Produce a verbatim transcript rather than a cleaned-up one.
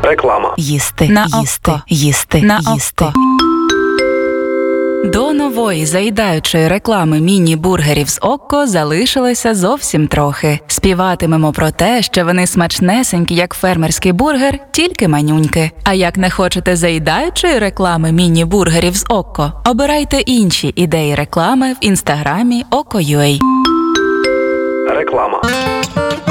Реклама. Їсти, На їсти, око. їсти, На їсти. око. До нової заїдаючої реклами міні-бургерів з Окко залишилося зовсім трохи. Співатимемо про те, що вони смачнесенькі, як фермерський бургер, тільки манюньки. А як не хочете заїдаючої реклами міні-бургерів з Окко, обирайте інші ідеї реклами в інстаграмі Окко.ua. Реклама.